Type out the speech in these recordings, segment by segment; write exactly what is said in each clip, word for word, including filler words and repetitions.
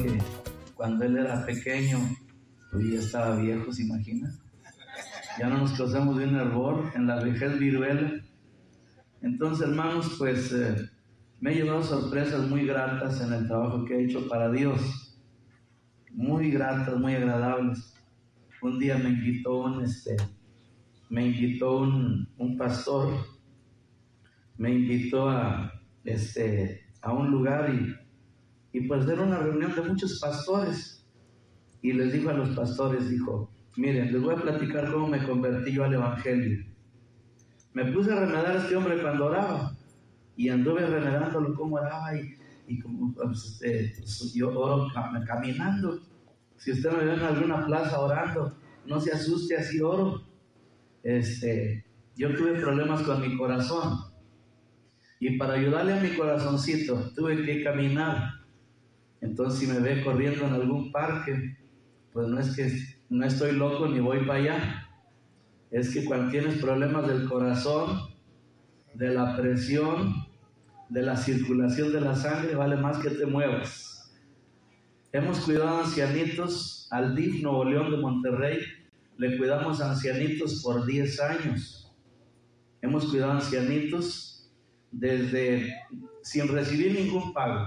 que cuando él era pequeño, pues ya estaba viejo, ¿se imagina? Ya no nos causamos de un hervor, en la vejez viruela. Entonces, hermanos, pues eh, me he llevado sorpresas muy gratas en el trabajo que he hecho para Dios. Muy gratas, muy agradables. Un día me invitó un, este, me invitó un, un pastor, me invitó a, este, a un lugar y, y pues era una reunión de muchos pastores. Y les dijo a los pastores, dijo, miren, les voy a platicar cómo me convertí yo al Evangelio. Me puse a remedar a este hombre cuando oraba, y anduve remedándolo cómo oraba, y, y como pues, este, pues, yo oro cam- caminando. Si usted me ve en alguna plaza orando, no se asuste, así oro. Este, yo tuve problemas con mi corazón, y para ayudarle a mi corazoncito, tuve que caminar. Entonces, si me ve corriendo en algún parque, pues no es que no estoy loco ni voy para allá. Es que cuando tienes problemas del corazón, de la presión, de la circulación de la sangre, vale más que te muevas. Hemos cuidado a ancianitos, al D I F Nuevo León de Monterrey, le cuidamos a ancianitos por diez años. Hemos cuidado a ancianitos desde, sin recibir ningún pago,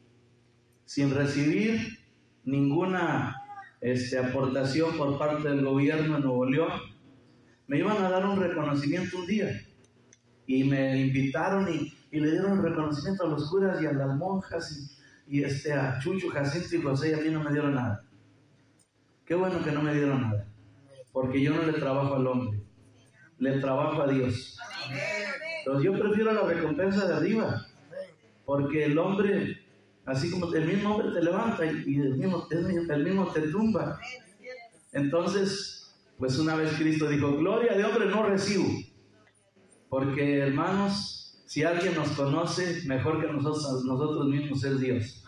sin recibir ninguna este, aportación por parte del gobierno de Nuevo León. Me iban a dar un reconocimiento un día y me invitaron y, y le dieron reconocimiento a los curas y a las monjas y, y este, a Chucho, Jacinto y José, y a mí no me dieron nada. Qué bueno que no me dieron nada, porque yo no le trabajo al hombre, le trabajo a Dios. Entonces yo prefiero la recompensa de arriba, porque el hombre, así como el mismo hombre te levanta y el mismo, el mismo te tumba. Entonces, pues una vez Cristo dijo, gloria de hombre no recibo. Porque, hermanos, si alguien nos conoce mejor que nosotros, nosotros mismos es Dios.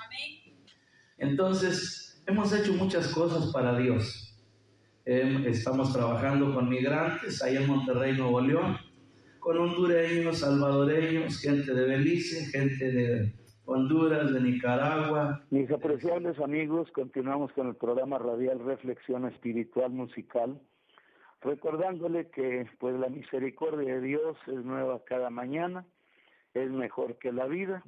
Entonces, hemos hecho muchas cosas para Dios. Eh, estamos trabajando con migrantes ahí en Monterrey, Nuevo León, con hondureños, salvadoreños, gente de Belice, gente de Honduras, de Nicaragua. Mis apreciables amigos, continuamos con el programa radial Reflexión Espiritual Musical, recordándole que pues la misericordia de Dios es nueva cada mañana, es mejor que la vida,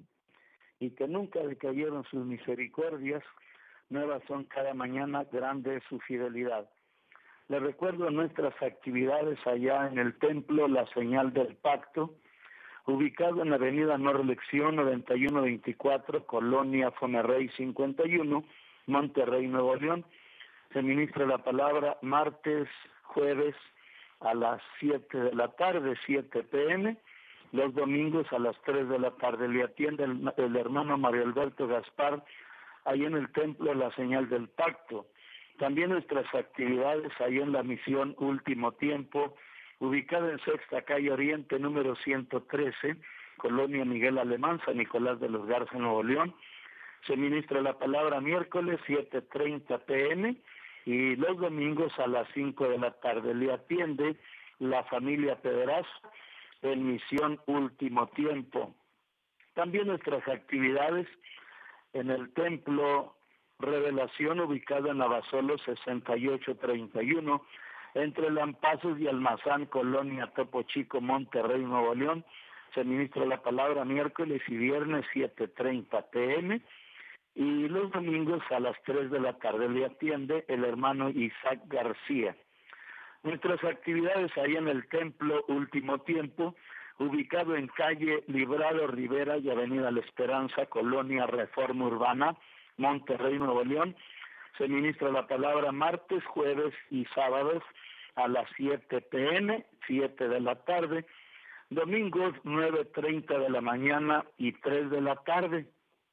y que nunca decayeron sus misericordias, nuevas son cada mañana, grande es su fidelidad. Les recuerdo nuestras actividades allá en el templo La Señal del Pacto, ubicado en la avenida No Reelección noventa y uno veinticuatro, Colonia Fomerrey cincuenta y uno, Monterrey, Nuevo León. Se ministra la palabra martes, jueves a las siete de la tarde, siete pe eme, los domingos a las tres de la tarde. Le atiende el, el hermano Mario Alberto Gaspar, ahí en el templo La Señal del Pacto. También nuestras actividades ahí en la misión Último Tiempo, ubicada en Sexta Calle Oriente, número ciento trece, Colonia Miguel Alemán, San Nicolás de los Garza, Nuevo León. Se ministra la palabra miércoles, siete treinta pe eme, y los domingos a las cinco de la tarde. Le atiende la familia Pederazo en misión Último Tiempo. También nuestras actividades en el templo Revelación, ubicado en Abasolo sesenta y ocho treinta y uno, entre Lampazos y Almazán, Colonia Topo Chico, Monterrey, Nuevo León. Se ministra la palabra miércoles y viernes, siete treinta pe eme, y los domingos a las tres de la tarde. Le atiende el hermano Isaac García. Nuestras actividades ahí en el templo Último Tiempo, ubicado en calle Librado Rivera y avenida La Esperanza, Colonia Reforma Urbana, Monterrey, Nuevo León. Se ministra la palabra martes, jueves y sábados a las siete pe eme, siete de la tarde, domingos nueve treinta de la mañana y tres de la tarde.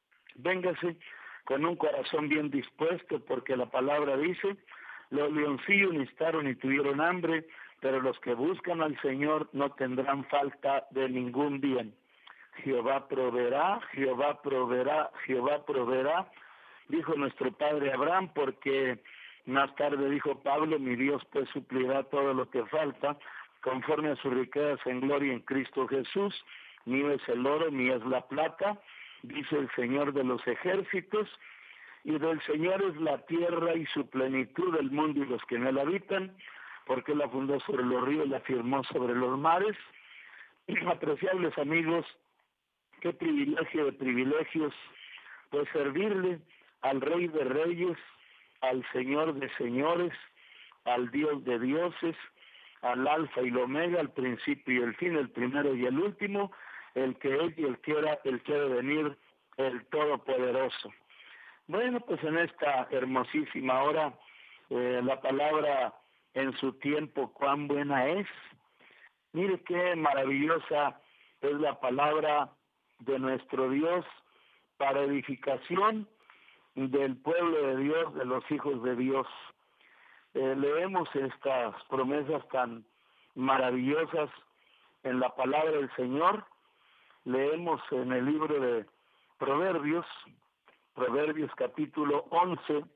Véngase con un corazón bien dispuesto, porque la palabra dice, los leoncillos necesitaron y tuvieron hambre, pero los que buscan al Señor no tendrán falta de ningún bien. Jehová proveerá, Jehová proveerá, Jehová proveerá, dijo nuestro padre Abraham, porque más tarde dijo Pablo, mi Dios pues suplirá todo lo que falta, conforme a sus riquezas en gloria en Cristo Jesús. Mío es el oro, mía es la plata, dice el Señor de los ejércitos, y del Señor es la tierra y su plenitud, el mundo y los que en él habitan, porque él la fundó sobre los ríos y la firmó sobre los mares. Apreciables amigos, qué privilegio de privilegios, pues servirle al Rey de Reyes, al Señor de Señores, al Dios de dioses, al Alfa y el Omega, al principio y el fin, el primero y el último, el que es y el que era, el que ha de venir, el Todopoderoso. Bueno, pues en esta hermosísima hora, eh, la palabra en su tiempo, cuán buena es. Mire qué maravillosa es la palabra de nuestro Dios para edificación del pueblo de Dios, de los hijos de Dios. Eh, leemos estas promesas tan maravillosas en la palabra del Señor. Leemos en el libro de Proverbios, Proverbios capítulo once,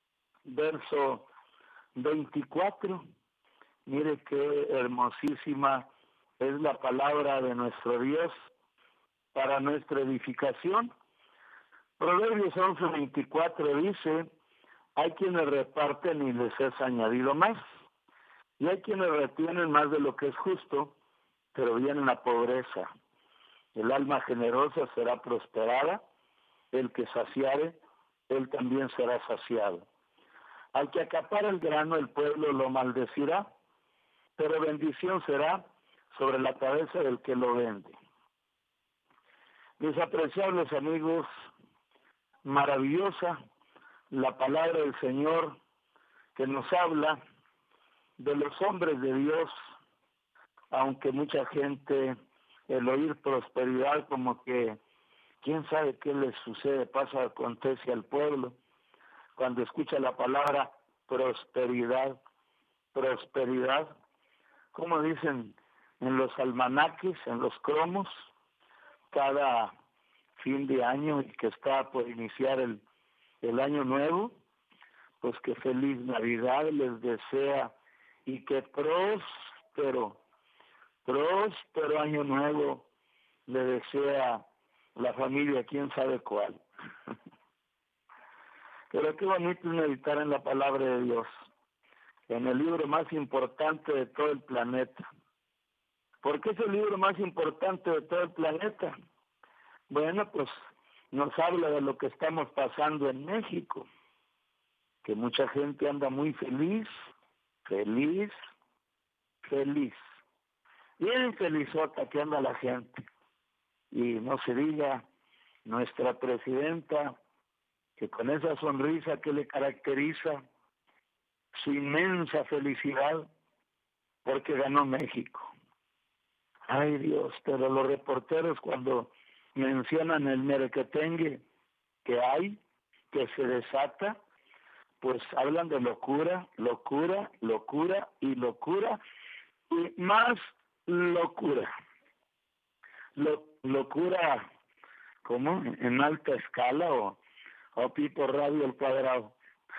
verso veinticuatro. Mire qué hermosísima es la palabra de nuestro Dios para nuestra edificación. Proverbios once, veinticuatro dice: hay quienes reparten y les es añadido más, y hay quienes retienen más de lo que es justo, pero viene la pobreza. El alma generosa será prosperada, el que saciare, él también será saciado. Al que acapara el grano, el pueblo lo maldecirá, pero bendición será sobre la cabeza del que lo vende. Mis apreciables amigos, maravillosa la palabra del Señor que nos habla de los hombres de Dios, aunque mucha gente, el oír prosperidad, como que quién sabe qué les sucede, pasa, acontece al pueblo, cuando escucha la palabra prosperidad, prosperidad, como dicen en los almanaques, en los cromos, cada fin de año y que está por iniciar el, el año nuevo, pues que feliz Navidad les desea y que próspero, próspero año nuevo le desea la familia, quién sabe cuál. Pero qué bonito es meditar en la palabra de Dios, en el libro más importante de todo el planeta. ¿Por qué es el libro más importante de todo el planeta? Bueno, pues nos habla de lo que estamos pasando en México, que mucha gente anda muy feliz, feliz, feliz. Bien felizota que anda la gente. Y no se diga nuestra presidenta, que con esa sonrisa que le caracteriza, su inmensa felicidad, porque ganó México. Ay Dios, pero los reporteros cuando mencionan el merequetengue que hay, que se desata, pues hablan de locura, locura, locura y locura, y más locura. Lo, locura, ¿cómo? En alta escala o, o tipo radio al cuadrado.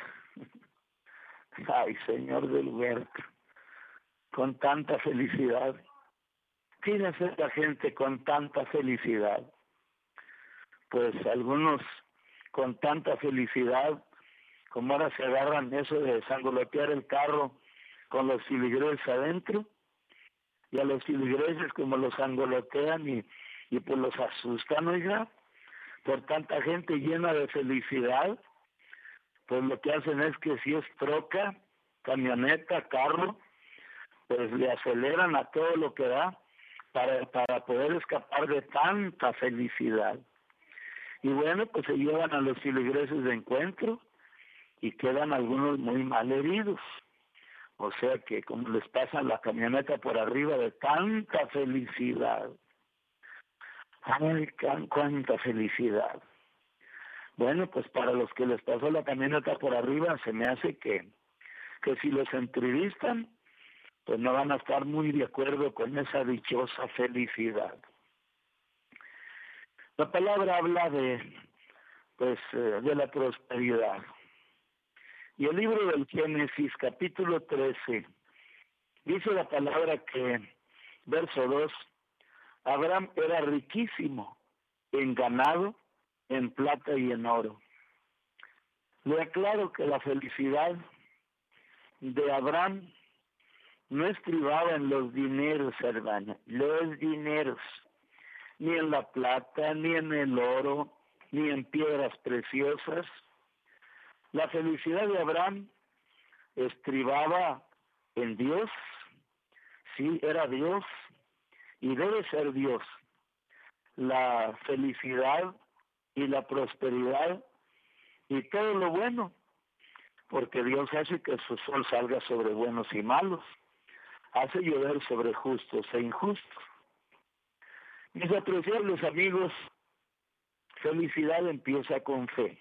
Ay, Señor del huerto, con tanta felicidad. Fíjense la gente con tanta felicidad. Pues algunos con tanta felicidad, como ahora se agarran eso de sangolotear el carro con los filigreses adentro, y a los filigreses como los sangolotean y, y pues los asustan, oiga, por tanta gente llena de felicidad, pues lo que hacen es que si es troca, camioneta, carro, pues le aceleran a todo lo que da para, para poder escapar de tanta felicidad. Y bueno, pues se llevan a los filigreses de encuentro y quedan algunos muy mal heridos. O sea que como les pasan la camioneta por arriba de tanta felicidad. ¡Ay, cuánta felicidad! Bueno, pues para los que les pasó la camioneta por arriba, se me hace que, que si los entrevistan, pues no van a estar muy de acuerdo con esa dichosa felicidad. La palabra habla de, pues, de la prosperidad. Y el libro del Génesis, capítulo trece, dice la palabra que, verso dos, Abraham era riquísimo en ganado, en plata y en oro. Le aclaro que la felicidad de Abraham no estribaba en los dineros, hermana, los dineros, ni en la plata, ni en el oro, ni en piedras preciosas. La felicidad de Abraham estribaba en Dios. Sí, era Dios y debe ser Dios. La felicidad y la prosperidad y todo lo bueno, porque Dios hace que su sol salga sobre buenos y malos, hace llover sobre justos e injustos. Mis apreciables amigos, felicidad empieza con fe.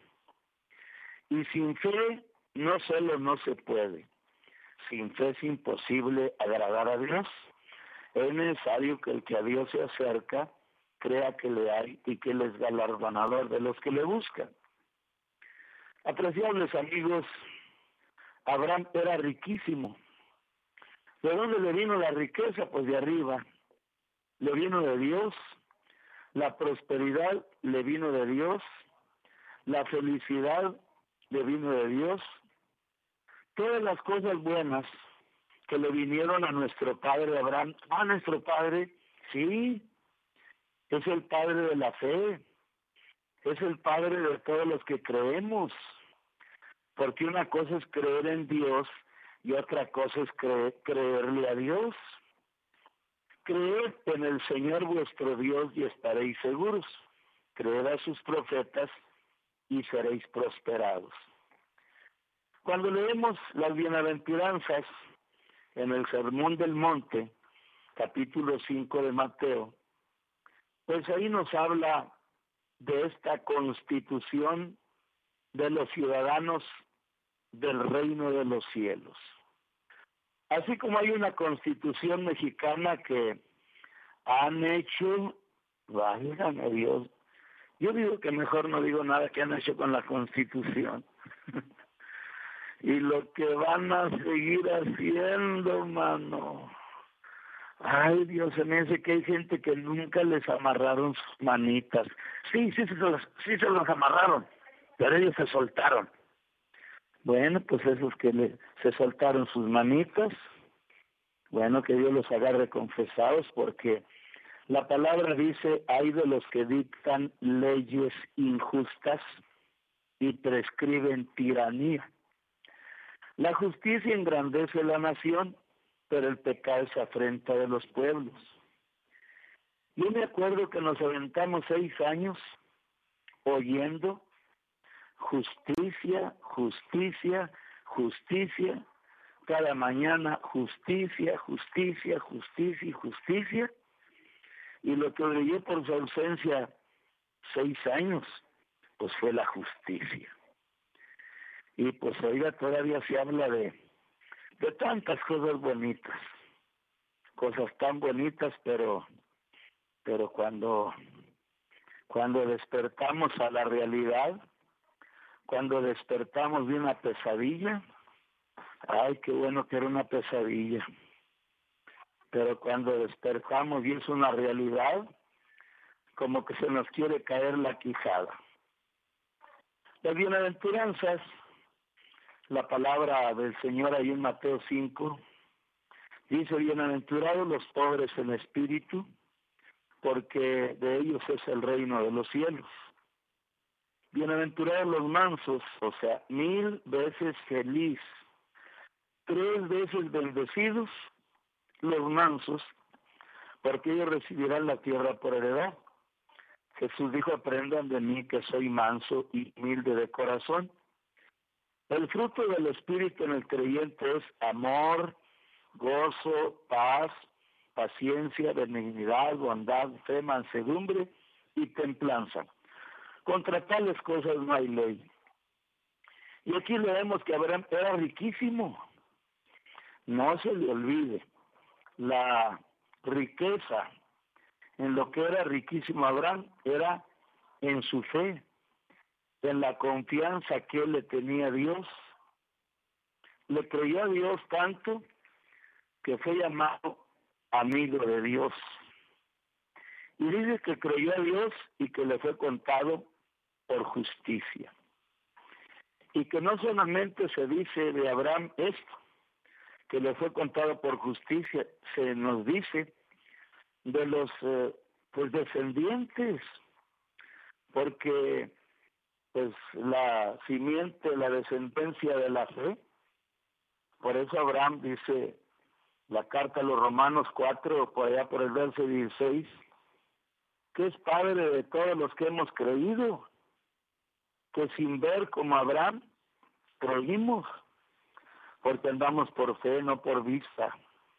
Y sin fe no solo no se puede, sin fe es imposible agradar a Dios. Es necesario que el que a Dios se acerca crea que le hay y que Él es galardonador de los que le buscan. Apreciables amigos, Abraham era riquísimo. ¿De dónde le vino la riqueza? Pues de arriba. Le vino de Dios. La prosperidad le vino de Dios. La felicidad le vino de Dios. Todas las cosas buenas que le vinieron a nuestro padre Abraham, a nuestro padre, sí, es el padre de la fe, es el padre de todos los que creemos, porque una cosa es creer en Dios y otra cosa es creer, creerle a Dios. Creed en el Señor vuestro Dios y estaréis seguros. Creed a sus profetas y seréis prosperados. Cuando leemos las bienaventuranzas en el Sermón del Monte, capítulo cinco de Mateo, pues ahí nos habla de esta constitución de los ciudadanos del reino de los cielos. Así como hay una constitución mexicana que han hecho, válgame Dios, yo digo que mejor no digo nada que han hecho con la constitución. Y lo que van a seguir haciendo, mano. Ay, Dios, se me hace que hay gente que nunca les amarraron sus manitas. Sí, sí, sí, se los, sí se los amarraron, pero ellos se soltaron. Bueno, pues esos que le, se soltaron sus manitas, bueno, que Dios los agarre confesados, porque la palabra dice, hay de los que dictan leyes injustas y prescriben tiranía. La justicia engrandece la nación, pero el pecado es afrenta de los pueblos. Yo me acuerdo que nos aventamos seis años oyendo justicia, justicia, justicia, cada mañana justicia, justicia, justicia y justicia, y lo que brilló por su ausencia seis años, pues fue la justicia. Y pues oiga, todavía se habla de, de tantas cosas bonitas, cosas tan bonitas, pero, pero cuando, cuando despertamos a la realidad, cuando despertamos de una pesadilla, ay, qué bueno que era una pesadilla, pero cuando despertamos y es una realidad, como que se nos quiere caer la quijada. Las bienaventuranzas, la palabra del Señor ahí en Mateo cinco, dice, bienaventurados los pobres en espíritu, porque de ellos es el reino de los cielos. Bienaventurados los mansos, o sea, mil veces feliz, tres veces bendecidos los mansos, porque ellos recibirán la tierra por heredad. Jesús dijo, aprendan de mí que soy manso y humilde de corazón. El fruto del Espíritu en el creyente es amor, gozo, paz, paciencia, benignidad, bondad, fe, mansedumbre y templanza. Contra tales cosas no hay ley. Y aquí leemos que Abraham era riquísimo. No se le olvide, la riqueza en lo que era riquísimo Abraham era en su fe, en la confianza que él le tenía a Dios. Le creyó a Dios tanto que fue llamado amigo de Dios. Y dice que creyó a Dios y que le fue contado por justicia. Y que no solamente se dice de Abraham esto, que le fue contado por justicia, se nos dice de los eh, pues descendientes, porque pues la simiente, la descendencia de la fe, por eso Abraham dice la carta a los Romanos cuatro, por allá por el verso dieciséis, que es padre de todos los que hemos creído, que sin ver como Abraham creímos, porque andamos por fe, no por vista.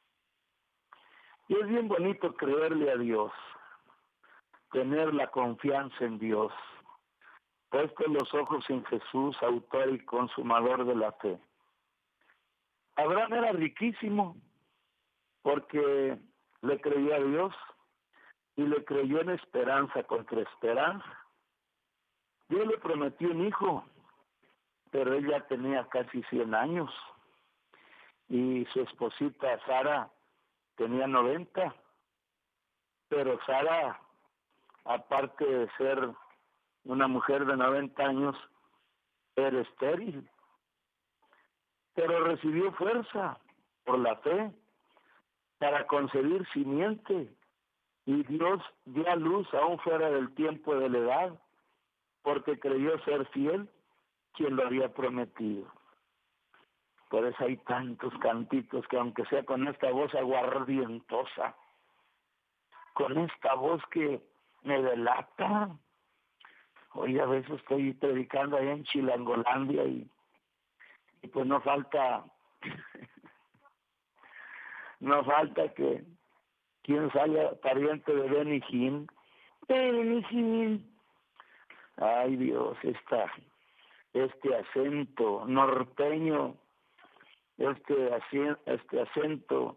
Y es bien bonito creerle a Dios, tener la confianza en Dios, puesto los ojos en Jesús, autor y consumador de la fe. Abraham era riquísimo porque le creyó a Dios y le creyó en esperanza contra esperanza. Dios le prometió un hijo, pero él ya tenía casi cien años y su esposita Sara tenía noventa, pero Sara, aparte de ser una mujer de noventa años, era estéril, pero recibió fuerza por la fe para concebir simiente, y Dios dio a luz aún fuera del tiempo de la edad, porque creyó ser fiel quien lo había prometido. Por eso hay tantos cantitos que, aunque sea con esta voz aguardientosa, con esta voz que me delata, hoy a veces estoy predicando allá en Chilangolandia y, y pues no falta no falta que quien salga pariente de Benny Hinn. Benny Hinn. Ay Dios, esta, este acento norteño, este, este acento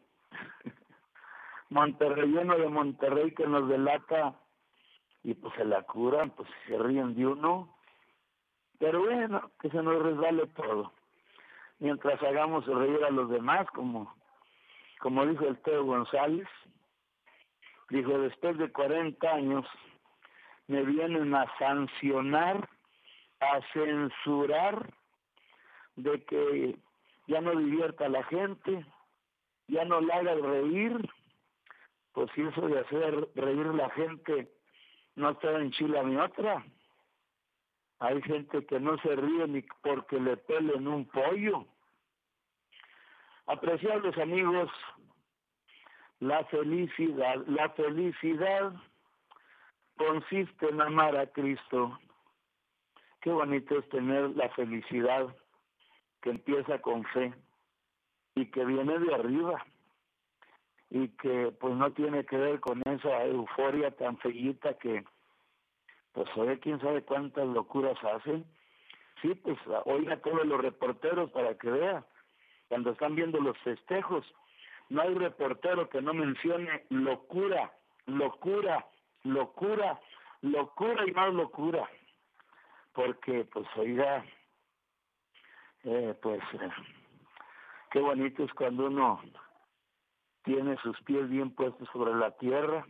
monterrelleno de Monterrey que nos delata, y pues se la curan, pues se ríen de uno, pero bueno, que se nos resbale todo, mientras hagamos reír a los demás, como, como dijo el Teo González, dijo, después de cuarenta años me vienen a sancionar, a censurar, de que ya no divierta a la gente, ya no la haga reír. Pues si eso de hacer reír a la gente no está en Chile ni otra. Hay gente que no se ríe ni porque le pelen un pollo. Apreciables amigos, la felicidad, la felicidad consiste en amar a Cristo. Qué bonito es tener la felicidad que empieza con fe y que viene de arriba y que pues no tiene que ver con esa euforia tan feíta que pues oye, quién sabe cuántas locuras hacen. Sí, pues oiga a todos los reporteros para que vea, cuando están viendo los festejos, no hay reportero que no mencione locura, locura, locura, locura y más locura, porque pues oiga, eh, pues eh, qué bonito es cuando uno tiene sus pies bien puestos sobre la tierra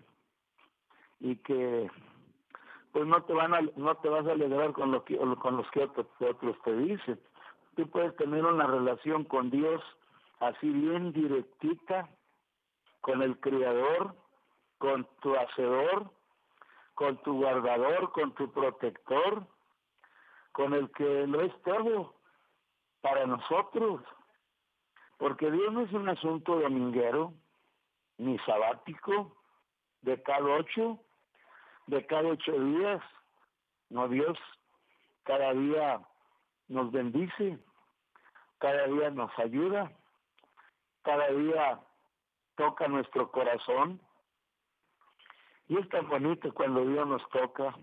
y que pues no te van a, no te vas a alegrar con lo que con los que otros, otros te dicen. Tú puedes tener una relación con Dios así bien directita, con el Creador, con tu Hacedor, con tu Guardador, con tu Protector, con el que lo es todo para nosotros. Porque Dios no es un asunto dominguero, ni sabático, de cada ocho, de cada ocho días. No, Dios cada día nos bendice, cada día nos ayuda, cada día toca nuestro corazón. Y es tan bonito cuando Dios nos toca,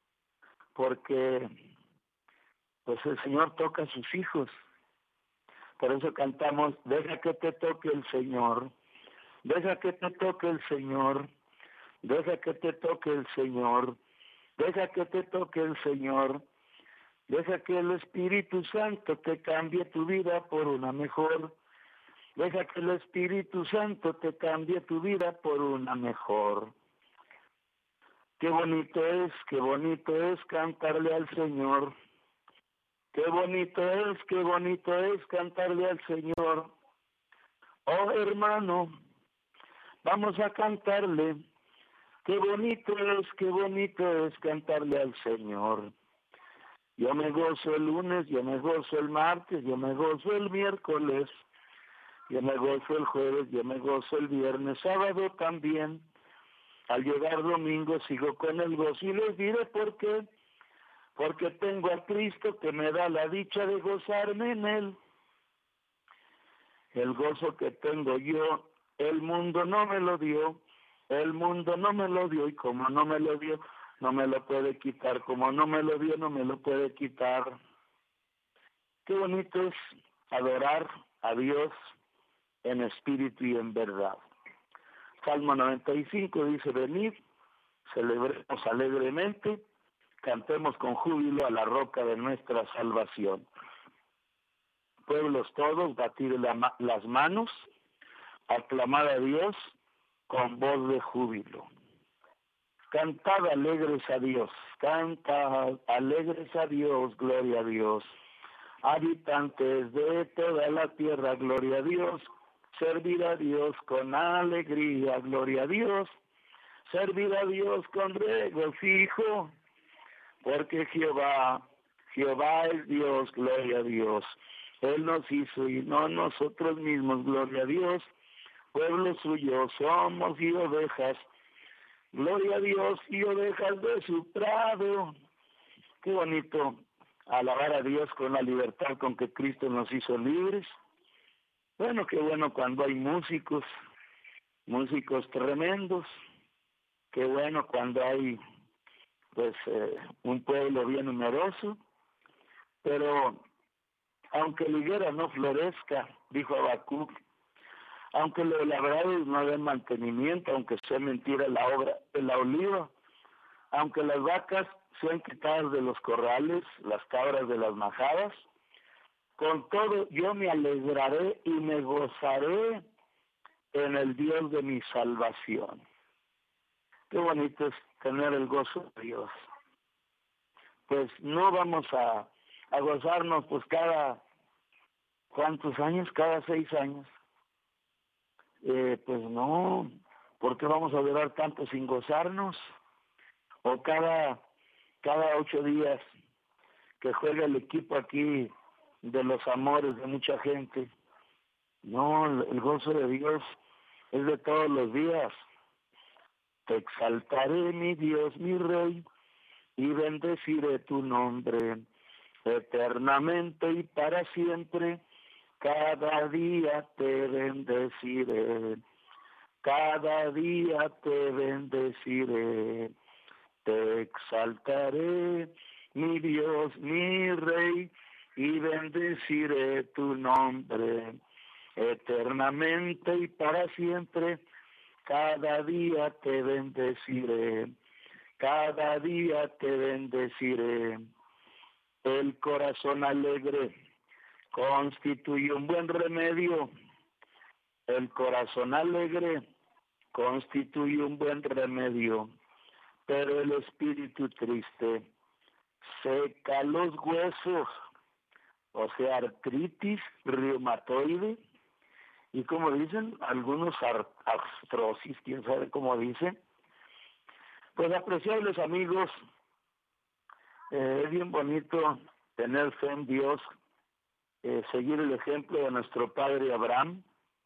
porque pues el Señor toca a sus hijos. Por eso cantamos, deja que te toque el Señor, deja que te toque el Señor, deja que te toque el Señor, deja que te toque el Señor, deja que el Espíritu Santo te cambie tu vida por una mejor, deja que el Espíritu Santo te cambie tu vida por una mejor. Qué bonito es, qué bonito es cantarle al Señor, Qué bonito es, qué bonito es cantarle al Señor. Oh hermano, vamos a cantarle. Qué bonito es, qué bonito es cantarle al Señor. Yo me gozo el lunes, yo me gozo el martes, yo me gozo el miércoles, yo me gozo el jueves, yo me gozo el viernes, sábado también. Al llegar domingo sigo con el gozo y les diré por qué. Porque tengo a Cristo que me da la dicha de gozarme en Él. El gozo que tengo yo, el mundo no me lo dio, el mundo no me lo dio y como no me lo dio, no me lo puede quitar, como no me lo dio, no me lo puede quitar. Qué bonito es adorar a Dios en espíritu y en verdad. Salmo noventa y cinco dice, venid, celebremos alegremente, cantemos con júbilo a la roca de nuestra salvación. Pueblos todos, batid la, las manos, aclamad a Dios con voz de júbilo. Cantad alegres a Dios, cantad alegres a Dios, gloria a Dios. Habitantes de toda la tierra, gloria a Dios. Servir a Dios con alegría, gloria a Dios. Servir a Dios con regocijo, porque Jehová, Jehová es Dios, gloria a Dios. Él nos hizo y no nosotros mismos, gloria a Dios. Pueblo suyo somos y ovejas, gloria a Dios, y ovejas de su prado. Qué bonito alabar a Dios con la libertad con que Cristo nos hizo libres. Bueno, qué bueno cuando hay músicos, músicos tremendos. Qué bueno cuando hay pues eh, un pueblo bien numeroso. Pero aunque la higuera no florezca, dijo Habacuc, aunque los labrados no den mantenimiento, aunque sea mentira la obra de la oliva, aunque las vacas sean quitadas de los corrales, las cabras de las majadas, con todo yo me alegraré y me gozaré en el Dios de mi salvación. Qué bonito es tener el gozo de Dios. Pues no vamos a, a gozarnos pues cada, ¿cuántos años? Cada seis años. Eh, pues no, ¿por qué vamos a durar tanto sin gozarnos? O cada, cada ocho días que juega el equipo aquí de los amores de mucha gente. No, el gozo de Dios es de todos los días. Te exaltaré, mi Dios, mi Rey, y bendeciré tu nombre eternamente y para siempre. Cada día te bendeciré, cada día te bendeciré, te exaltaré, mi Dios, mi Rey, y bendeciré tu nombre eternamente y para siempre. Cada día te bendeciré, cada día te bendeciré. El corazón alegre constituye un buen remedio. El corazón alegre constituye un buen remedio, pero el espíritu triste seca los huesos, o sea, artritis reumatoide, y como dicen algunos artrosis, quién sabe cómo dicen. Pues apreciables amigos, eh, es bien bonito tener fe en Dios, eh, seguir el ejemplo de nuestro padre Abraham,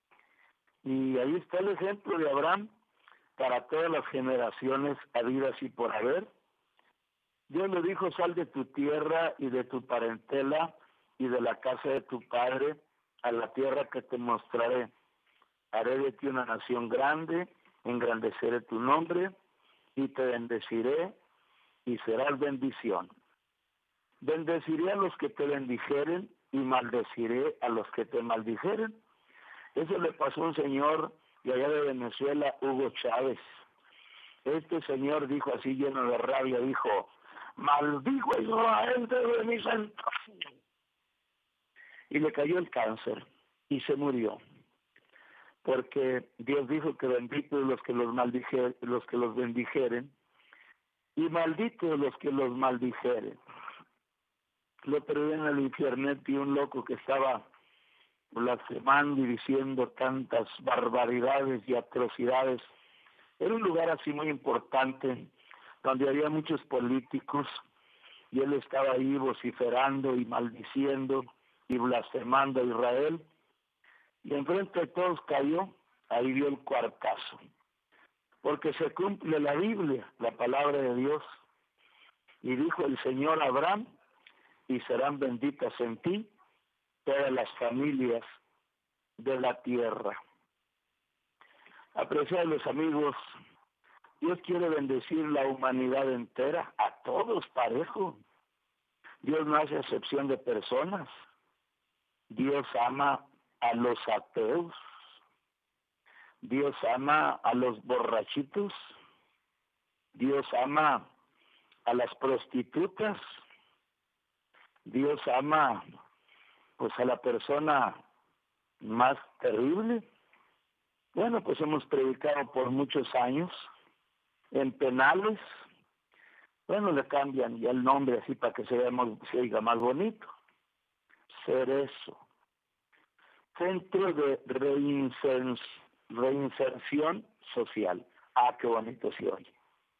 y ahí está el ejemplo de Abraham para todas las generaciones habidas y por haber. Dios le dijo, sal de tu tierra y de tu parentela y de la casa de tu padre a la tierra que te mostraré. Haré de ti una nación grande, engrandeceré tu nombre y te bendeciré y serás bendición. Bendeciré a los que te bendijeren y maldeciré a los que te maldijeren. Eso le pasó a un señor de allá de Venezuela, Hugo Chávez. Este señor dijo así lleno de rabia, dijo, maldigo a Israel desde mis entrañas. Y le cayó el cáncer y se murió. Porque Dios dijo que benditos los que los maldijeren, los que los bendijeren, y malditos los que los maldijeren. lo perdí en el internet y un loco que estaba blasfemando y diciendo tantas barbaridades y atrocidades. Era un lugar así muy importante, donde había muchos políticos, y él estaba ahí vociferando y maldiciendo y blasfemando a Israel, y enfrente de todos cayó, ahí dio el cuartazo, porque se cumple la Biblia, la palabra de Dios, y dijo el Señor a Abraham, y serán benditas en ti todas las familias de la tierra. Apreciados amigos, Dios quiere bendecir la humanidad entera, a todos parejo. Dios no hace excepción de personas. Dios ama a los ateos. Dios ama a los borrachitos. Dios ama a las prostitutas. Dios ama pues a la persona más terrible. Bueno, pues hemos predicado por muchos años en penales. Bueno, le cambian ya el nombre así para que se vea más, se oiga más bonito. Cerezo. Centro de reinserción, reinserción social. Ah, qué bonito se oye.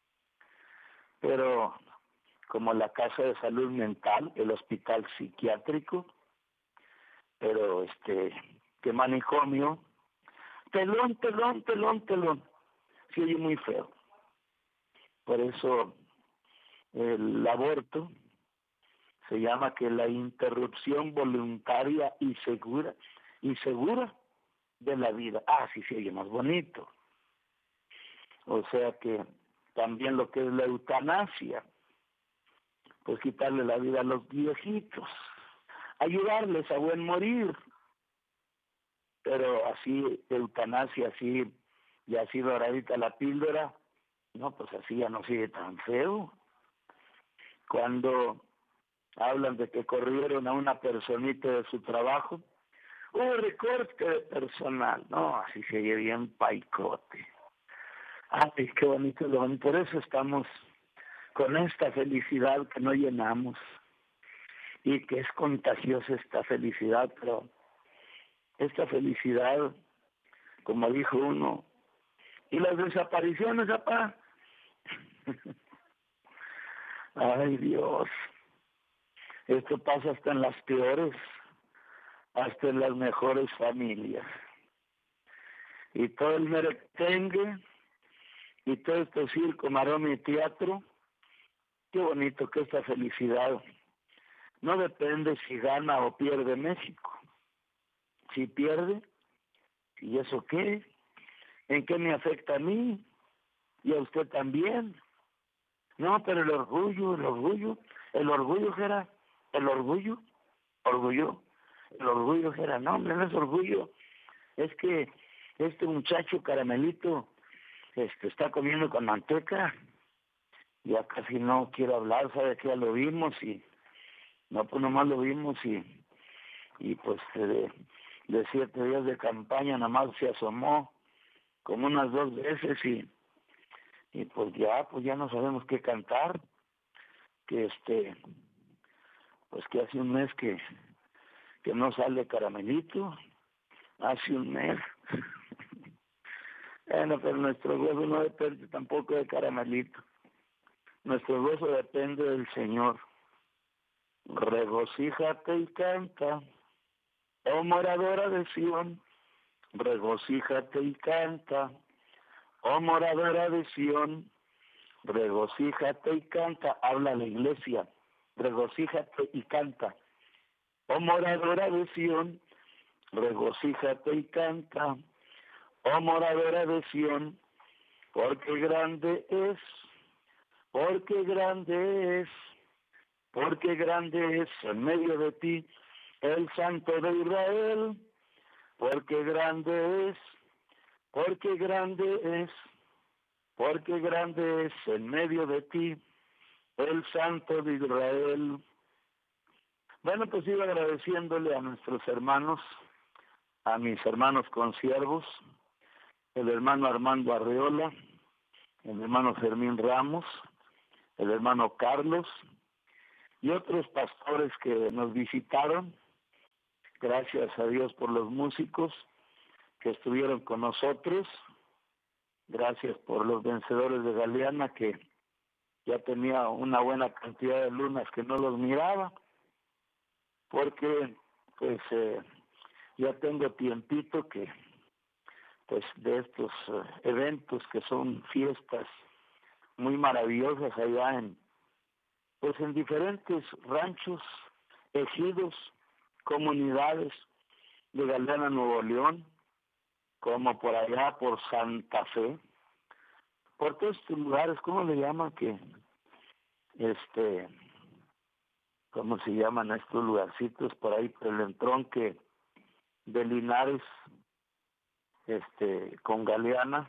Pero como la casa de salud mental, el hospital psiquiátrico, pero este, que manicomio, telón, telón, telón, telón. Se oye muy feo. Por eso el aborto se llama que la interrupción voluntaria y segura, y segura de la vida. Ah, sí se oye más bonito. O sea que también lo que es la eutanasia, pues quitarle la vida a los viejitos, ayudarles a buen morir. Pero así, eutanasia, así, y así doradita la píldora, no, pues así ya no sigue tan feo. Cuando hablan de que corrieron a una personita de su trabajo, hubo recorte de personal, no, así se oye bien paicote. Ay, qué bonito, lo bonito. Por eso estamos con esta felicidad que no llenamos, y que es contagiosa esta felicidad, pero esta felicidad, como dijo uno, y las desapariciones, papá. Ay, Dios, esto pasa hasta en las peores, hasta en las mejores familias. Y todo el merequengue, y todo este circo, maroma y teatro, qué bonito que esta felicidad no depende si gana o pierde México. Si pierde, ¿y eso qué? ¿En qué me afecta a mí? Y a usted también. No, pero el orgullo, el orgullo, el orgullo que era, el orgullo, orgullo, el orgullo que era, no, hombre, no es orgullo, es que este muchacho Caramelito este, está comiendo con manteca, ya casi no quiero hablar, sabe que ya lo vimos y, no, pues nomás lo vimos y, y pues de, de siete días de campaña nada más se asomó como unas dos veces y y pues ya, pues ya no sabemos qué cantar, que este, pues que hace un mes que, que no sale Caramelito, hace un mes. Bueno, pero nuestro gozo no depende tampoco de Caramelito, nuestro gozo depende del Señor. Regocíjate y canta, oh moradora de Sión, regocíjate y canta, oh moradora de Sión, regocíjate y canta, habla la iglesia, regocíjate y canta, oh moradora de Sión, regocíjate y canta, oh moradora de Sión, porque grande es, porque grande es, porque grande es en medio de ti el Santo de Israel, porque grande es, porque grande es, porque grande es en medio de ti el Santo de Israel. Bueno, pues iba agradeciéndole a nuestros hermanos, a mis hermanos consiervos, el hermano Armando Arreola, el hermano Fermín Ramos, el hermano Carlos, y otros pastores que nos visitaron. Gracias a Dios por los músicos que estuvieron con nosotros. Gracias por los vencedores de Galeana, que ya tenía una buena cantidad de lunas que no los miraba, porque pues eh, ya tengo tiempito que pues de estos uh, eventos que son fiestas muy maravillosas allá en pues en diferentes ranchos, ejidos, comunidades de Galeana, Nuevo León, como por allá por Santa Fe, por todos estos lugares. ¿Cómo le llaman? Que este ¿cómo se llaman estos lugarcitos por ahí por el entronque de Linares, este con Galeana?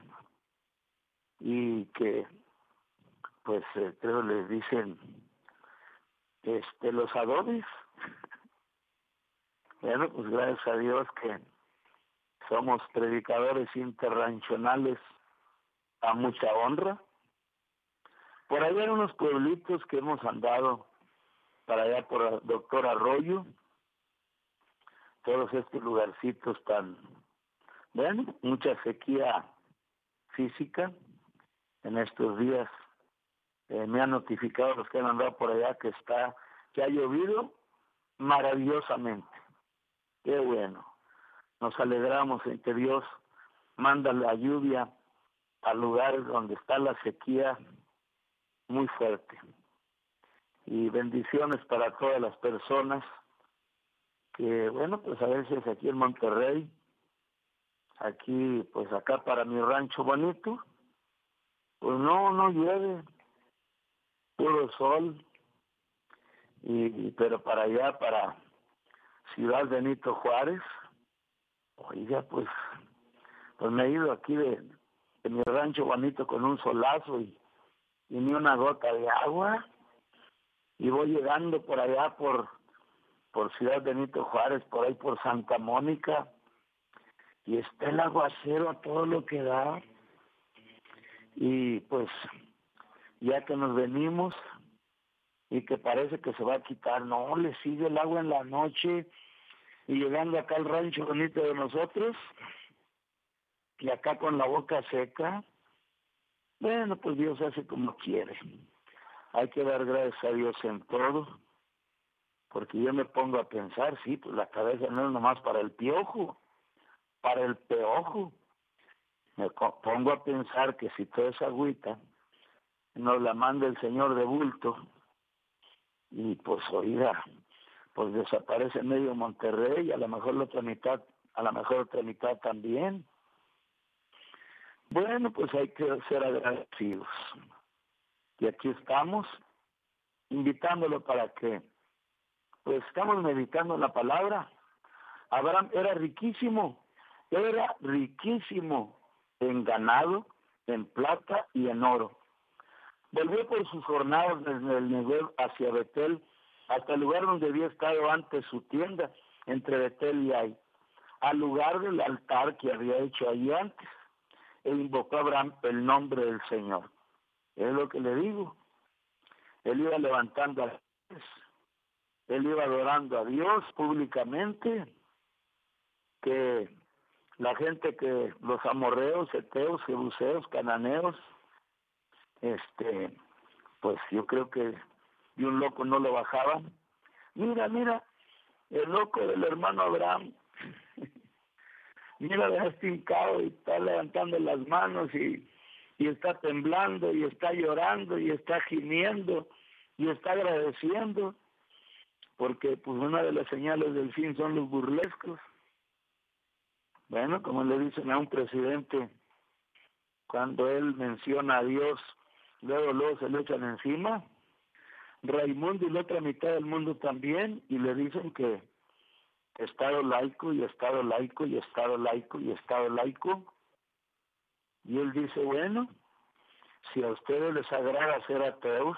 Y que pues eh, creo les dicen este los adobes. Bueno, pues gracias a Dios que somos predicadores interranchonales a mucha honra. Por allá hay unos pueblitos que hemos andado para allá por Doctor Arroyo, todos estos lugarcitos tan, bueno, mucha sequía física en estos días. Eh, me han notificado los que han andado por allá que está, que ha llovido maravillosamente. Qué bueno. Nos alegramos en que Dios manda la lluvia a lugares donde está la sequía muy fuerte. Y bendiciones para todas las personas que, bueno, pues a veces aquí en Monterrey, aquí, pues acá para mi rancho bonito, pues no, no llueve, puro sol, y pero para allá, para Ciudad Benito Juárez, oiga, pues, pues me he ido aquí de, de mi rancho bonito con un solazo y, y ni una gota de agua, y voy llegando por allá por, por Ciudad Benito Juárez, por ahí por Santa Mónica, y está el aguacero a todo lo que da, y pues ya que nos venimos y que parece que se va a quitar, no, le sigue el agua en la noche, y llegando acá al rancho bonito de nosotros, y acá con la boca seca. Bueno, pues Dios hace como quiere. Hay que dar gracias a Dios en todo, porque yo me pongo a pensar, sí, pues la cabeza no es nomás para el piojo, para el peojo. Me pongo a pensar que si toda esa agüita nos la manda el Señor de bulto, y pues oiga, pues desaparece medio Monterrey, y a lo mejor la otra mitad, a lo mejor otra mitad también. Bueno, pues hay que ser agradecidos. Y aquí estamos, invitándolo para que, pues estamos meditando en la palabra. Abraham era riquísimo, era riquísimo en ganado, en plata y en oro. Volvió por sus jornadas desde el Negev hacia Betel, hasta el lugar donde había estado antes su tienda, entre Betel y Ai, al lugar del altar que había hecho allí antes, e invocó a Abraham el nombre del Señor. Es lo que le digo. Él iba levantando a Dios, él iba adorando a Dios públicamente, que la gente que los amorreos, heteos, jebuseos, cananeos, este, pues yo creo que de un loco no lo bajaban. Mira, mira, el loco del hermano Abraham, mira, está hincado y está levantando las manos y, y está temblando y está llorando y está gimiendo y está agradeciendo, porque pues una de las señales del fin son los burlescos. Bueno, como le dicen a un presidente, cuando él menciona a Dios, luego luego se le echan encima. Raimundo y la otra mitad del mundo también, y le dicen que Estado laico y Estado laico y Estado laico y Estado laico. Y él dice, bueno, si a ustedes les agrada ser ateos,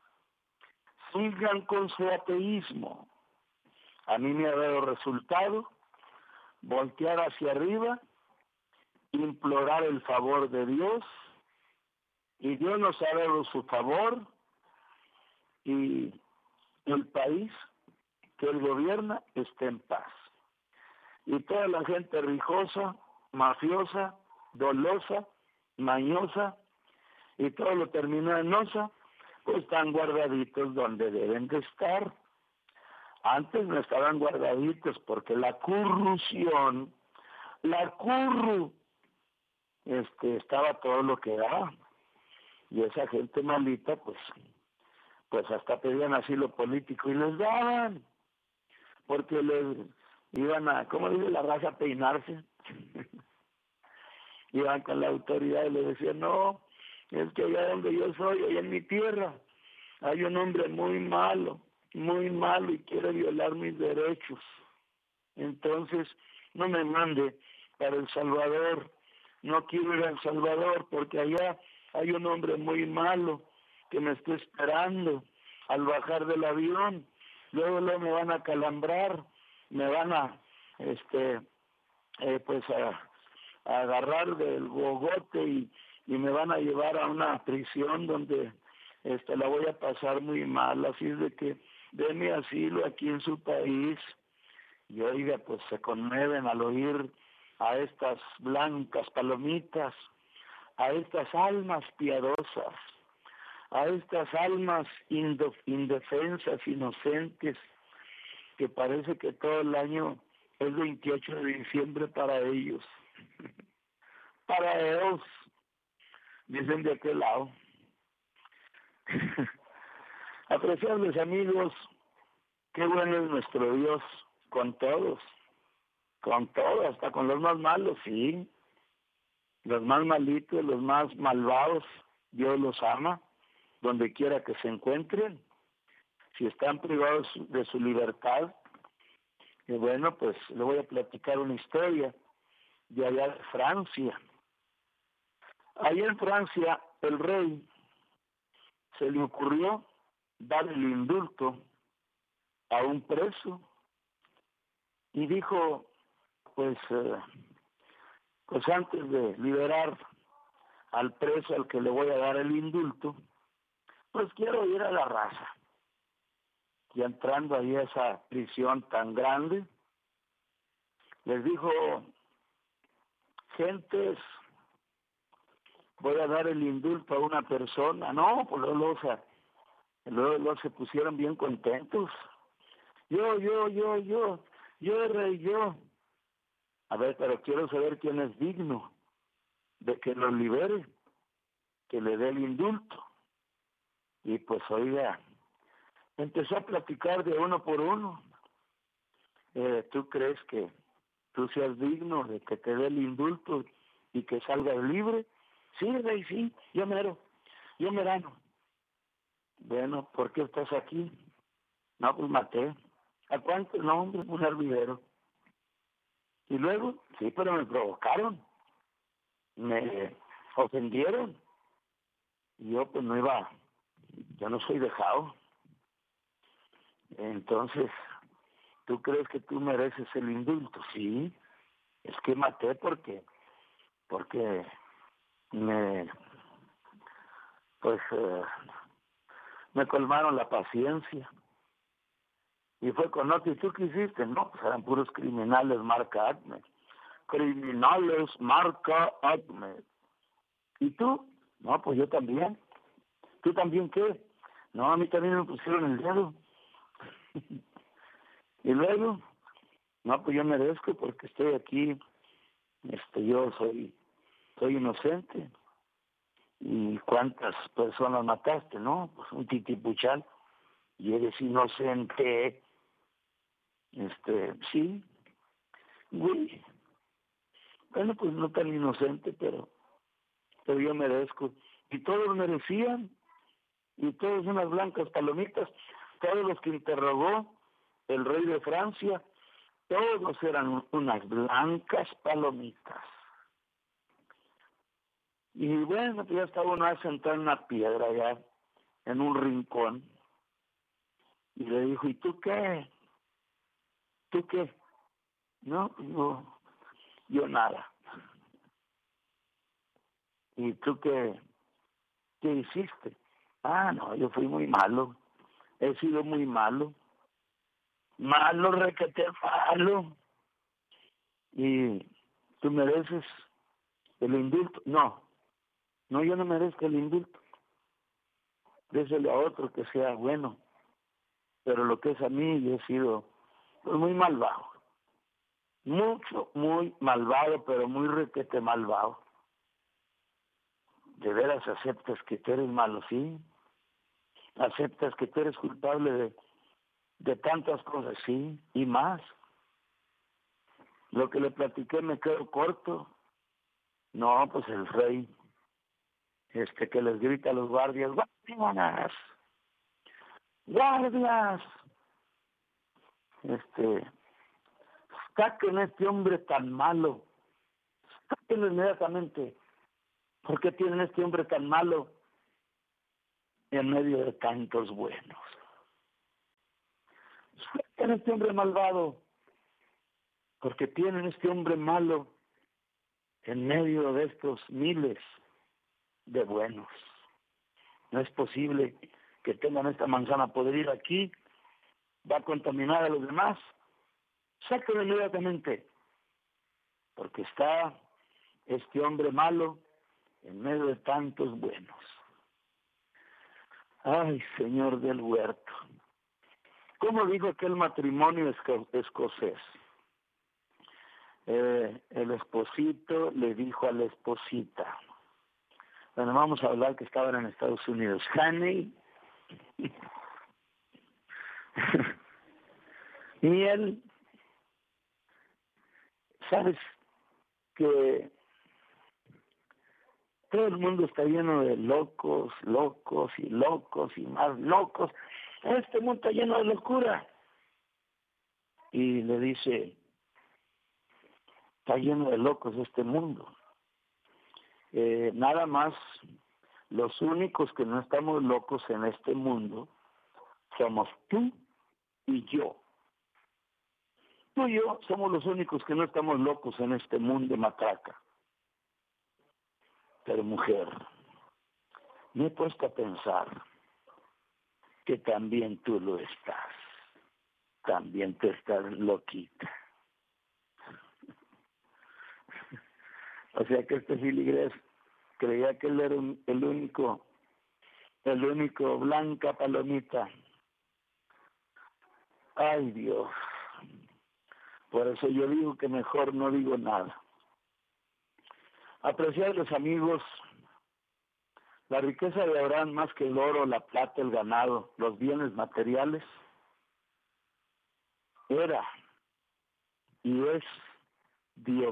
sigan con su ateísmo. A mí me ha dado resultado voltear hacia arriba, implorar el favor de Dios, y Dios nos ha dado su favor, y el país que él gobierna esté en paz. Y toda la gente rijosa, mafiosa, dolosa, mañosa, y todo lo terminó en osa, pues están guardaditos donde deben de estar. Antes no estaban guardaditos porque la corrupción, la curru, este, estaba todo lo que daba. Y esa gente malita, pues, pues hasta pedían asilo político y les daban, porque les iban a, ¿cómo dice la raza? A peinarse. Iban con la autoridad y le decían, no, es que allá donde yo soy, allá en mi tierra, hay un hombre muy malo, muy malo y quiere violar mis derechos. Entonces, no me mande para El Salvador, no quiero ir a El Salvador porque allá hay un hombre muy malo que me está esperando al bajar del avión. Luego, luego me van a calambrar, me van a, este, eh, pues a, a agarrar del gogote y, y me van a llevar a una prisión donde este, la voy a pasar muy mal. Así es de que denme asilo aquí en su país. Y oiga, pues se conmueven al oír a estas blancas palomitas, a estas almas piadosas, a estas almas indefensas, inocentes, que parece que todo el año es veintiocho de diciembre para ellos. Para ellos, dicen de aquel lado. Apreciables amigos, qué bueno es nuestro Dios con todos, con todos, hasta con los más malos, sí. Los más malitos, los más malvados, Dios los ama, donde quiera que se encuentren. Si están privados de su libertad, y bueno, pues le voy a platicar una historia de allá de Francia. Allá en Francia, el rey se le ocurrió dar el indulto a un preso y dijo, pues, eh, pues antes de liberar al preso al que le voy a dar el indulto, pues quiero ir a la raza. Y entrando ahí a esa prisión tan grande, les dijo, gentes, voy a dar el indulto a una persona. No, pues luego, luego, se, luego, luego se pusieron bien contentos. Yo, yo, yo, yo, yo, rey, yo. A ver, pero quiero saber quién es digno de que lo libere, que le dé el indulto. Y pues, oiga, empezó a platicar de uno por uno. Eh, ¿Tú crees que tú seas digno de que te dé el indulto y que salgas libre? Sí, rey, sí, yo mero, yo merano. Bueno, ¿por qué estás aquí? No, pues maté. ¿A cuántos? No, hombre, un hervidero. Y luego, sí, pero me provocaron, me ofendieron. Y yo pues no iba, yo no soy dejado. Entonces, ¿tú crees que tú mereces el indulto? Sí, es que maté porque, porque me, pues, eh, me colmaron la paciencia. Y fue con otro, ¿y tú qué hiciste? No, pues eran puros criminales marca Acme. Criminales marca Acme. ¿Y tú? No, pues yo también. ¿Tú también qué? No, a mí también me pusieron el dedo. Y luego, no, pues yo merezco porque estoy aquí, este, yo soy, soy inocente. ¿Y cuántas personas mataste? No, pues un titipuchal. Y eres inocente. Este, sí, güey. Bueno, pues no tan inocente, pero, pero yo merezco. Y todos merecían, y todos unas blancas palomitas, todos los que interrogó el rey de Francia, todos eran unas blancas palomitas. Y bueno, pues ya estaba uno sentado en una piedra allá, en un rincón, y le dijo, ¿y tú qué? ¿Tú qué? No, yo, yo nada. ¿Y tú qué, qué hiciste? Ah, no, yo fui muy malo. he sido muy malo, malo, requete malo, y tú mereces el indulto. No, no, yo no merezco el indulto. Déselo a otro que sea bueno, pero lo que es a mí, yo he sido pues, muy malvado, mucho, muy malvado, pero muy requete malvado. ¿De veras aceptas que tú eres malo? Sí. ¿Aceptas que tú eres culpable de, de tantas cosas? Sí, y más. Lo que le platiqué me quedo corto. No, pues el rey, este que les grita a los guardias, guardias, guardias, este, saquen a este hombre tan malo, saquen inmediatamente. ¿Por qué tienen a este hombre tan malo en medio de tantos buenos? Saquen a este hombre malvado, porque tienen a este hombre malo en medio de estos miles de buenos. No es posible que tengan esta manzana podrida aquí, va a contaminar a los demás. Sáquenlo inmediatamente, porque está este hombre malo en medio de tantos buenos. Ay, señor del huerto. ¿Cómo dijo aquel matrimonio esco- escocés? Eh, el esposito le dijo a la esposita. Bueno, vamos a hablar que estaban en Estados Unidos. Honey, miel, sabes que todo el mundo está lleno de locos, locos y locos y más locos. Este mundo está lleno de locura. Y le dice, está lleno de locos este mundo. Eh, nada más, los únicos que no estamos locos en este mundo somos tú y yo. Tú y yo somos los únicos que no estamos locos en este mundo matraca. Pero mujer, me he puesto a pensar que también tú lo estás. También tú estás loquita. O sea que este filigrés creía que él era un, el único, el único blanca palomita. Ay, Dios. Por eso yo digo que mejor no digo nada. Apreciables amigos, la riqueza de Abraham, más que el oro, la plata, el ganado, los bienes materiales, era y es Dios.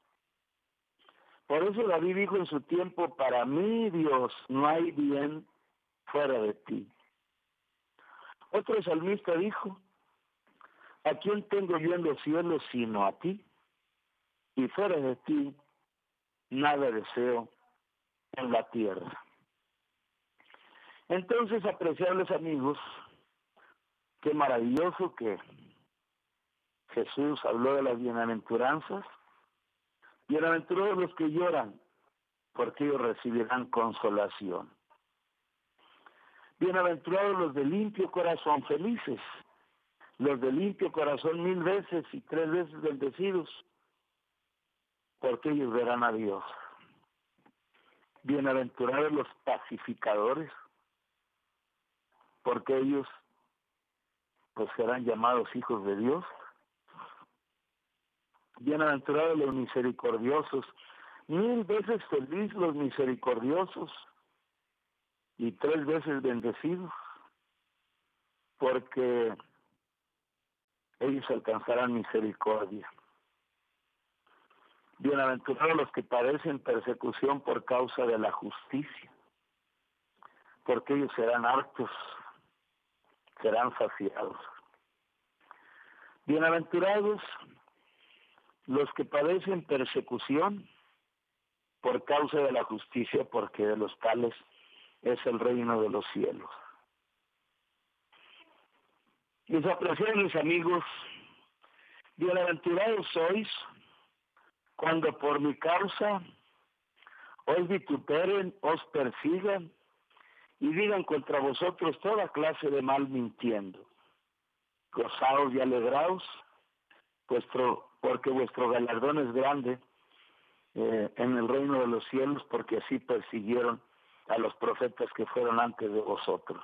Por eso David dijo en su tiempo, para mí, Dios, no hay bien fuera de ti. Otro salmista dijo, ¿a quién tengo yo en los cielos sino a ti? Y fuera de ti, nada deseo en la tierra. Entonces, apreciables amigos, qué maravilloso que Jesús habló de las bienaventuranzas. Bienaventurados los que lloran, porque ellos recibirán consolación. Bienaventurados los de limpio corazón, felices, los de limpio corazón mil veces y tres veces bendecidos, porque ellos verán a Dios. Bienaventurados los pacificadores, porque ellos pues serán llamados hijos de Dios. Bienaventurados los misericordiosos, mil veces feliz los misericordiosos y tres veces bendecidos, porque ellos alcanzarán misericordia. Bienaventurados los que padecen persecución por causa de la justicia, porque ellos serán hartos, serán saciados. Bienaventurados los que padecen persecución por causa de la justicia, porque de los tales es el reino de los cielos. Mis apreciables amigos, bienaventurados sois cuando por mi causa os vituperen, os persigan y digan contra vosotros toda clase de mal mintiendo. Gozaos y alegraos, vuestro, porque vuestro galardón es grande eh, en el reino de los cielos, porque así persiguieron a los profetas que fueron antes de vosotros.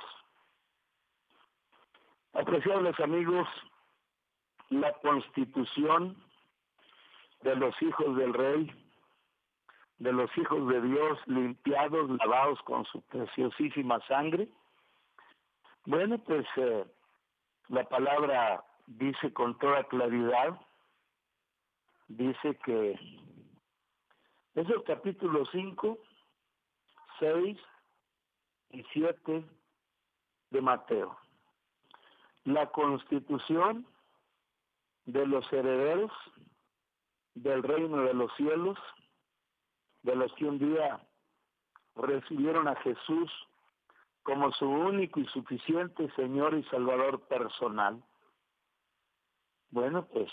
Apreciables amigos, la constitución de los hijos del Rey, de los hijos de Dios, limpiados, lavados con su preciosísima sangre. Bueno, pues eh, la palabra dice con toda claridad, dice que es el capítulo cinco, seis y siete de Mateo. La constitución de los herederos del reino de los cielos, de los que un día recibieron a Jesús como su único y suficiente Señor y Salvador personal. Bueno, pues,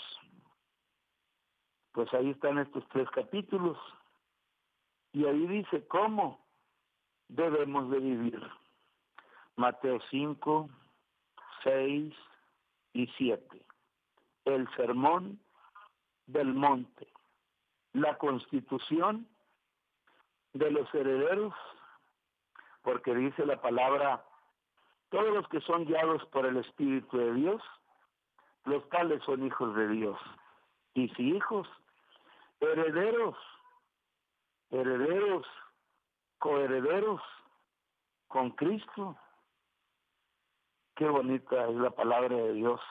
pues ahí están estos tres capítulos, y ahí dice cómo debemos de vivir. Mateo cinco, seis y siete. El sermón del monte, la constitución de los herederos, porque dice la palabra, todos los que son guiados por el Espíritu de Dios, los tales son hijos de Dios. Y si hijos, herederos, herederos, coherederos con Cristo. Qué bonita es la palabra de Dios.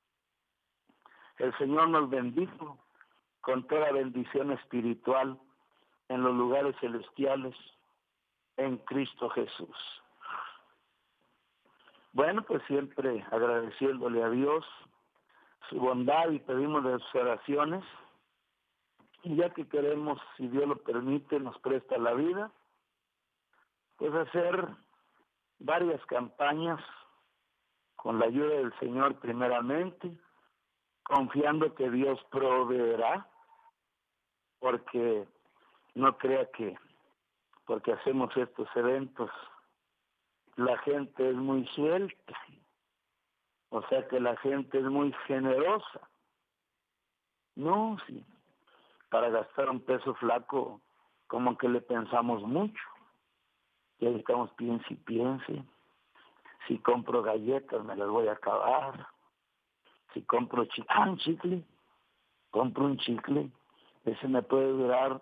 El Señor nos bendijo con toda bendición espiritual en los lugares celestiales en Cristo Jesús. Bueno, pues siempre agradeciéndole a Dios su bondad, y pedimos de sus oraciones, y ya que queremos, si Dios lo permite, nos presta la vida, pues hacer varias campañas con la ayuda del Señor primeramente, confiando que Dios proveerá, porque no crea que porque hacemos estos eventos la gente es muy suelta, o sea que la gente es muy generosa. No, sí, para gastar un peso flaco como que le pensamos mucho, y ahí estamos piense y piense, si compro galletas me las voy a acabar, si compro chicle, ah, un chicle, compro un chicle, ese me puede durar,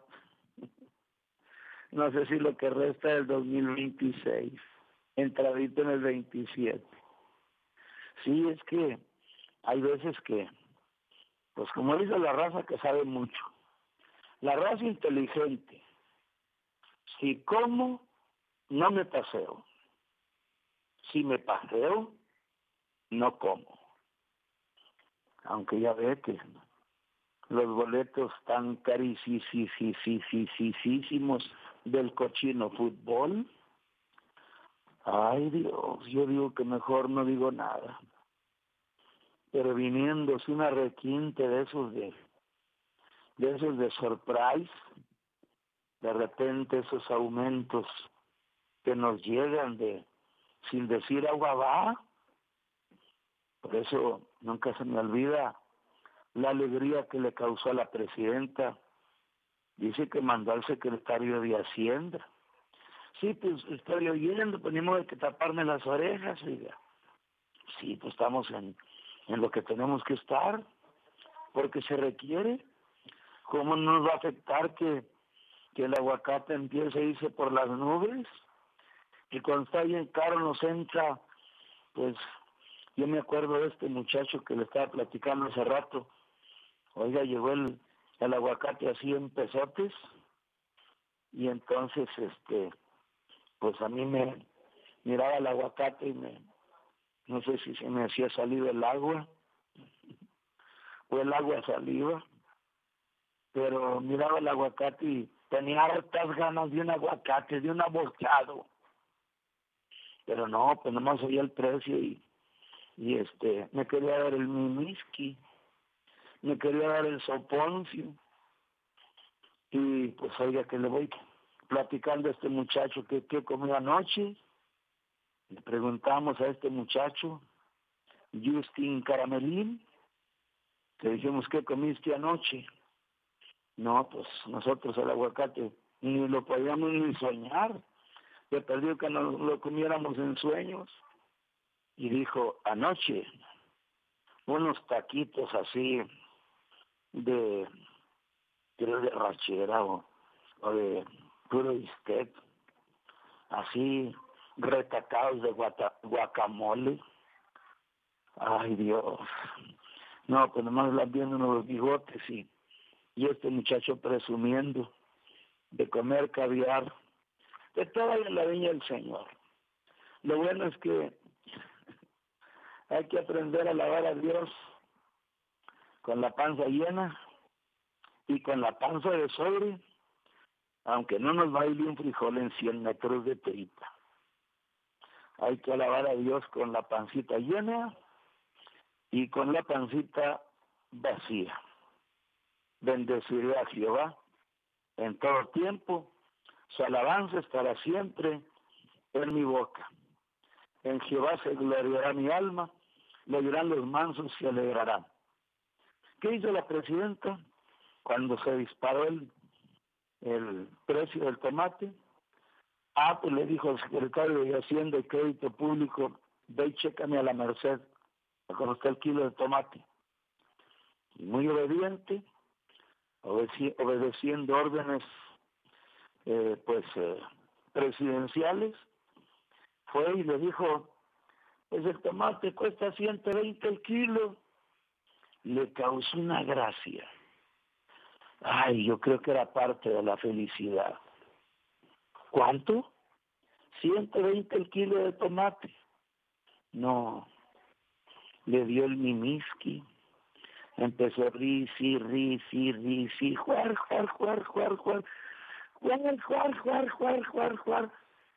no sé si lo que resta del dos mil veintiséis, entradito en el veintisiete. Sí, es que hay veces que, pues como dice la raza que sabe mucho, la raza inteligente, si como, no me paseo, si me paseo, no como. Aunque ya ve que los boletos tan carísimos del cochino fútbol, ay Dios, yo digo que mejor no digo nada. Pero viniéndose una requinte de esos de, de esos de surprise, de repente esos aumentos que nos llegan de sin decir agua va. Por eso nunca se me olvida la alegría que le causó a la presidenta. Dice que mandó al secretario de Hacienda. Sí, pues estoy oyendo, pues ni modo de que taparme las orejas, oiga. Sí, pues estamos en, en lo que tenemos que estar, porque se requiere. ¿Cómo nos va a afectar que, que el aguacate empiece a irse por las nubes? Y cuando está bien caro nos entra, pues yo me acuerdo de este muchacho que le estaba platicando hace rato. Oiga, llegó el, el aguacate así en pesotes, y entonces, este, pues a mí me miraba el aguacate y me, no sé si se me hacía salir el agua, o el agua saliva, pero miraba el aguacate y tenía hartas ganas de un aguacate, de un abocado. Pero no, pues nomás oía el precio y, y este, me quería dar el mimiski, me quería dar el soponcio. Y pues oiga que le voy platicando a este muchacho que, que comió anoche, Le preguntamos a este muchacho, Justin Caramelín, le dijimos, ¿qué comiste anoche? No, pues nosotros el aguacate ni lo podíamos ni soñar. Le perdió que nos lo comiéramos en sueños. Y dijo, anoche, unos taquitos así de, creo de rachera o, o de puro bistec, así retacados de guata, guacamole. Ay, Dios. No, pues nomás las viendo unos los bigotes y, y este muchacho presumiendo de comer caviar, de toda la viña del Señor. Lo bueno es que hay que aprender a alabar a Dios con la panza llena y con la panza de sobre, aunque no nos baile un frijol en cien metros de tripa. Hay que alabar a Dios con la pancita llena y con la pancita vacía. Bendeciré a Jehová en todo tiempo, su alabanza estará siempre en mi boca. En Jehová se gloriará mi alma, le dirán los mansos y se alegrarán. ¿Qué hizo la presidenta cuando se disparó el, el precio del tomate? Ah, pues le dijo al secretario de Hacienda y Crédito Público, ve y chécame a la Merced, a cómo está el kilo de tomate. Y muy obediente, obedeci obedeciendo órdenes eh, pues eh, presidenciales, fue y le dijo, pues el tomate cuesta ciento veinte el kilo. Le causó una gracia. Ay, yo creo que era parte de la felicidad. ¿Cuánto? ciento veinte el kilo de tomate. No, le dio el mimiski. Empezó a risi, risi, risi, juar, juar, juar, juar, juar, juar, juar, juar, juar, juar, juar.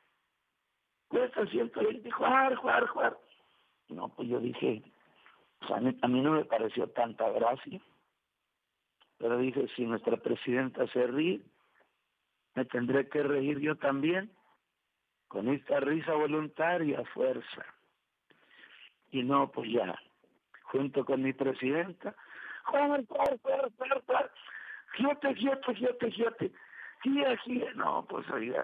Cuesta ciento veinte, juar, juar, juar. No, pues yo dije, pues a mí, a mí no me pareció tanta gracia. Pero dije, si nuestra presidenta se ríe, me tendré que reír yo también, con esta risa voluntaria, fuerza. Y no, pues ya, junto con mi presidenta, ¡juar, juar, juar, juar, juar! ¡Giote, giote, giote, giote! ¡Gira, gira! No, pues oiga,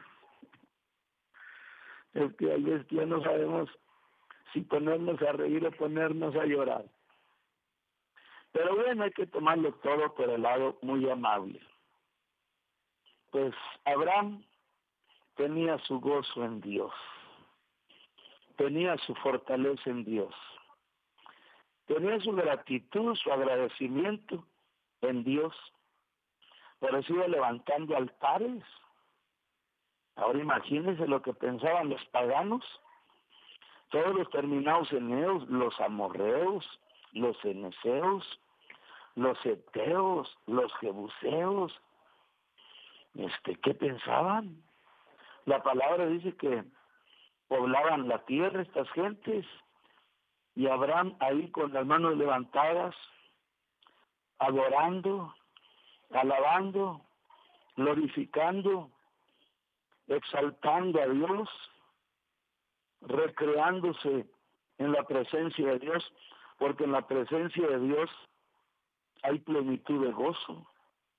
es que ahí es que ya no sabemos si ponernos a reír o ponernos a llorar. Pero bueno, hay que tomarlo todo por el lado muy amable. Pues Abraham tenía su gozo en Dios, tenía su fortaleza en Dios, tenía su gratitud, su agradecimiento en Dios. Por eso iba levantando altares. Ahora imagínense lo que pensaban los paganos, todos los terminados eneos, los amorreos, los ceneseos, los heteos, los jebuseos. Este, ¿qué pensaban? La palabra dice que poblaban la tierra estas gentes, y Abraham ahí con las manos levantadas, adorando, alabando, glorificando, exaltando a Dios, recreándose en la presencia de Dios, porque en la presencia de Dios hay plenitud de gozo.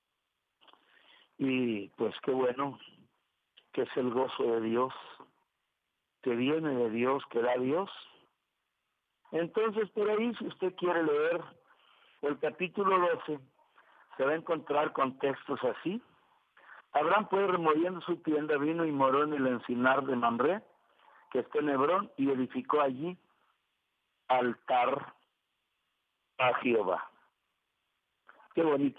Y pues qué bueno que es el gozo de Dios, que viene de Dios, que da Dios. Entonces, por ahí, si usted quiere leer el capítulo doce, se va a encontrar con textos así. Abraham fue removiendo su tienda, vino y moró en el encinar de Mamre, que está en Hebrón, y edificó allí altar a Jehová. Qué bonito.